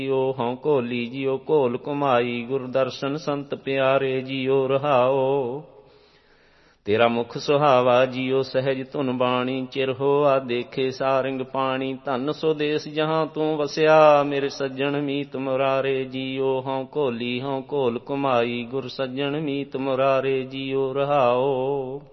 JIO ਹਉ ਘੋਲੀ JIO ਘੋਲ ਘੁਮਾਈ, ਗੁਰ ਦਰਸ਼ਨ ਸੰਤ ਪਿਆਰੇ ਜੀਓ ਰਹਾਓ। ਤੇਰਾ ਮੁਖ ਸੁਹਾਵਾ ਜੀਓ ਸਹਿਜ ਧੁਨ ਬਾਣੀ, ਚਿਰ ਹੋਆ ਦੇਖੇ ਸਾਰੰਗ ਪਾਣੀ। ਧਨ ਸੋ ਦੇਸ ਜਹਾਂ ਤੂੰ ਵਸਿਆ, ਮੇਰੇ ਸੱਜਣ ਮੀਤ ਮੁਰਾਰੇ ਜੀਓ ਹਉ ਘੋਲੀ ਹਉ ਘੋਲ ਘੁਮਾਈ, ਗੁਰ ਸੱਜਣ ਮੀਤ ਮੁਰਾਰੇ ਜੀਓ ਰਹਾਓ।